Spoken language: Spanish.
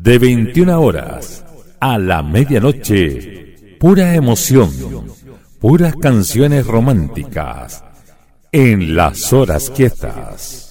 de 21 horas a la medianoche, pura emoción, puras canciones románticas en las horas quietas.